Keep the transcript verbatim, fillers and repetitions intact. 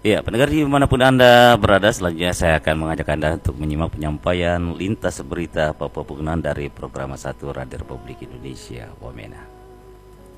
Ya, pendengar dimanapun Anda berada, selanjutnya saya akan mengajak Anda untuk menyimak penyampaian lintas berita Papua Pegunungan dari program satu Radio Republik Indonesia, Wamena.